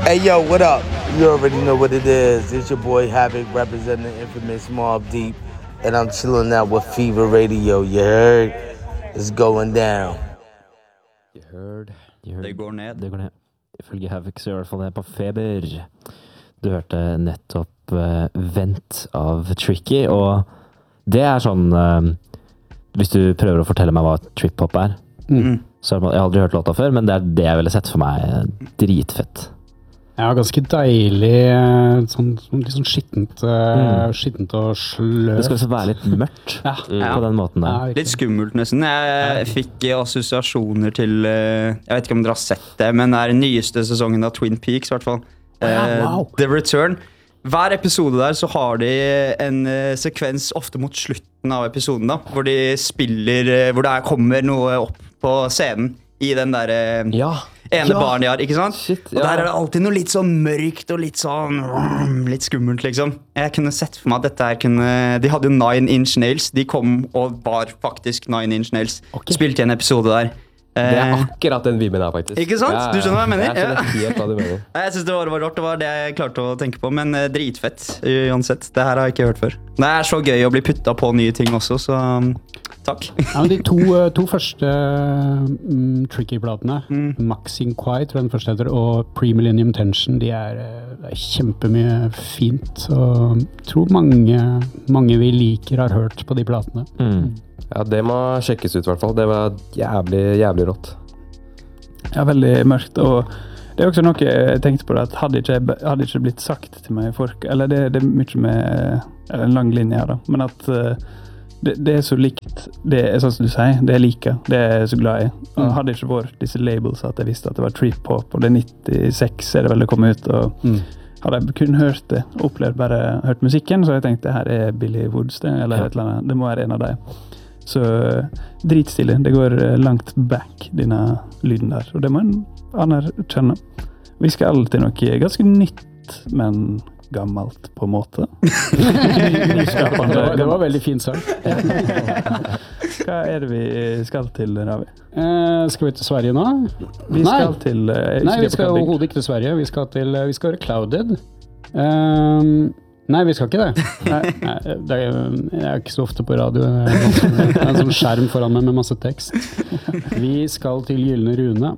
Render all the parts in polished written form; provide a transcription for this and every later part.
Hey yo, what up? You already know what it is. It's your boy Havoc representing the infamous Mobb Deep, and I'm chilling out with Fever Radio. You heard? It's going down. You heard. Det går ned. Det går ned. Ifølge Havoc så gjør det i hvert fall det på Feber. Du hørte nettopp Vent av Tricky, og det er sånn hvis du prøver å fortelle meg hva trip-hop er, så jeg har aldri hørt låta før, men det er det jeg ville sett for meg. Dritfett. Ja, ganske deilig, litt sånn skittent og sløvt. Det skal også være litt mørkt på den måten der. Litt skummelt nesten. Jeg fikk assosiasjoner til, jeg vet ikke om dere har sett det, men det er den nyeste sesongen av Twin Peaks i hvert fall. Wow. The Return. Hver episode der så har de en sekvens ofte mot slutten av episoden da, hvor de spiller, hvor det kommer noe opp på scenen i den der ene baren de har, ikke sant? Shit, og der er det alltid noe litt sånn mørkt og litt sånn litt skummelt liksom. Jeg kunne sett for meg at dette her kunne, de hadde jo 9 Inch Nails, de kom og var faktisk 9 Inch Nails, spilte i en episode der. Det er akkurat den viben her faktisk. Ikke sant? Du skjønner hva jeg mener? Jeg skjønner helt hva du mener. Jeg synes det var rart, det var det jeg klarte å tenke på, men dritfett uansett. Det her har jeg ikke hørt før. Det er så gøy å bli puttet på nye ting også, så takk. Ja, men de to første Tricky-platene, Maxing Quiet, tror jeg den første heter, og Pre-Millennium Tension, det er kjempemye fint, og jeg tror mange vi liker har hørt på de platene. Ja, det må sjekkes ut i hvert fall. Det var jævlig rått. Ja, veldig mørkt, og det er også noe jeg tenkte på, at hadde ikke blitt sagt til meg i eller det er mye med en lang linje her da, men at det er så likt, det er sånn som du sier, det jeg liker, det er jeg så glad i. Og hadde ikke vært disse labels at jeg visste at det var trip-hop, og det er 96 er det vel det kom ut, og hadde jeg kun hørt det, hørt musikken, så jeg tenkte, det her er Billy Woods, eller et eller annet, det må være en av dem. Så dritstille, det går langt back, denne lyden der, og det må en anerkjenne. Vi skal til noe ganske nytt, men gammelt på en måte. Det var veldig fint sagt. Hva er det vi skal til, Ravi? Skal vi til Sverige nå? Vi skal til... Nei, vi skal overhodet ikke til Sverige. Vi skal høre Clouded. Nei, vi skal ikke det. Nei, jeg er ikke så ofte på radio. Det er en sånn skjerm foran meg med masse tekst. Vi skal til Gyllene Rune,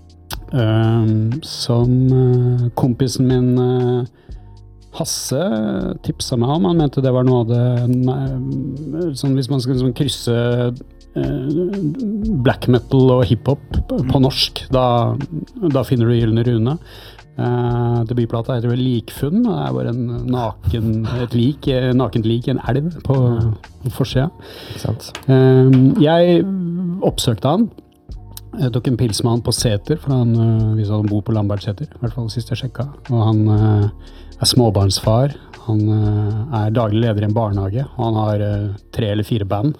som kompisen min Hasse tipset meg om. Han mente det var noe av det, sånn, hvis man skal sånn, krysse black metal og hiphop på norsk, da finner du Gyllene Rune. Debutplata heter vel Likfunn, og det er bare nakent lik i en elv på forsida. Jeg oppsøkte han. Jeg tok en pils med han på Seter, for han viser at han bor på Lambertseter, i hvert fall sist jeg sjekket. Og han er småbarnsfar, han er daglig leder i en barnehage, og han har 3 eller 4 band.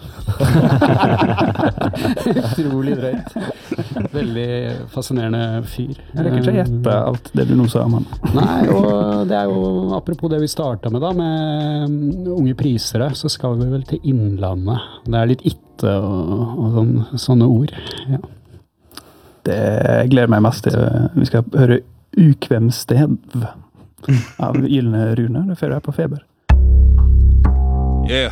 Utrolig drøyt. Veldig fascinerende fyr. Jeg rekker ikke å gjette alt det du nå sa om han. Nei, og det er jo apropos det vi startet med da, med unge prisere, så skal vi vel til Innlandet. Det er litt itte og sånne ord. Ja. Det gleder meg mest til. Vi skal høre Ukvemstev av Gyllene Rune. Det fører jeg på Feber. Yeah.